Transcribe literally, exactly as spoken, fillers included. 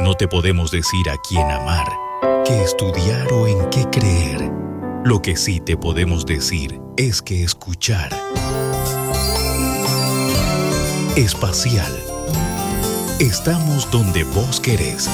No te podemos decir a quién amar, qué estudiar o en qué creer. Lo que sí te podemos decir es que escuchar. Espacial. Estamos donde vos querés.